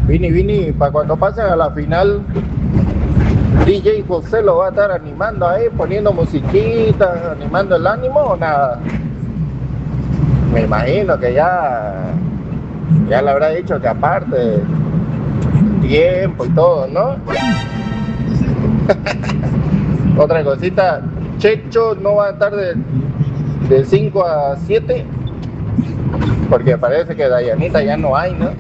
Vini, para cuando pasen a la final, DJ José lo va a estar animando ahí, poniendo musiquita, animando el ánimo o nada. Me imagino que ya le habrá dicho que aparte, tiempo y todo, ¿no? Otra cosita, Checho no va a estar de 5 a 7, porque parece que Dayanita ya no hay, ¿no?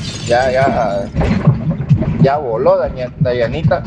Ya voló Dayanita.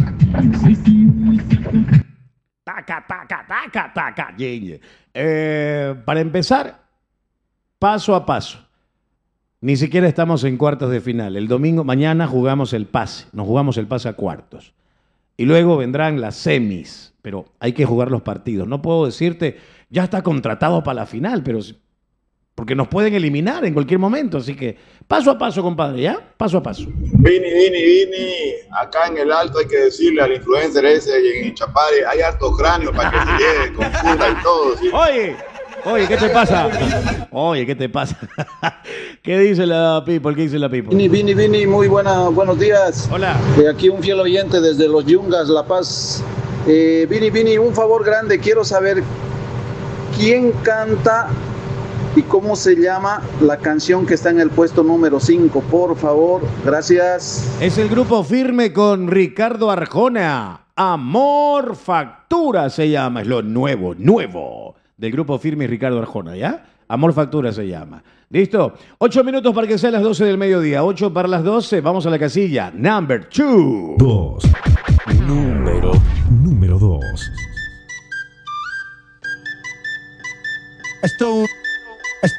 Taca. Yeah. Para empezar, paso a paso. Ni siquiera estamos en cuartos de final. El domingo, mañana jugamos el pase. Nos jugamos el pase a cuartos. Y luego vendrán las semis. Pero hay que jugar los partidos. No puedo decirte, ya está contratado para la final, pero porque nos pueden eliminar en cualquier momento. Así que paso a paso, compadre, ¿ya? Paso a paso. Vini. Acá en el Alto hay que decirle al influencer ese y en Chapare, hay harto cráneo para que se lleve, confunda y todo. ¿Sí? Oye, ¿qué te pasa? ¿Qué te pasa? ¿Qué dice la people? ¿Qué dice la people? Vini, muy buenos días. Hola. Aquí un fiel oyente desde Los Yungas, La Paz. Vini, un favor grande, quiero saber quién canta y cómo se llama la canción que está en el puesto número 5, por favor, gracias. Es el Grupo Firme con Ricardo Arjona. Amor Factura se llama, es lo nuevo del Grupo Firme y Ricardo Arjona, ¿ya? Amor Factura se llama. ¿Listo? 8 minutos para que sean las 12 del mediodía. 8 para las 12, vamos a la casilla. Number 2. Número 2. Esto